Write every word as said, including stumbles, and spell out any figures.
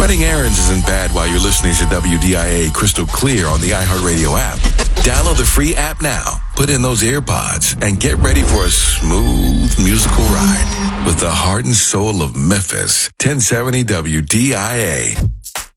Running errands isn't bad while you're listening to W D I A Crystal Clear on the iHeartRadio app. Download the free app now, put in those earpods, and get ready for a smooth musical ride with the heart and soul of Memphis. ten seventy W D I A.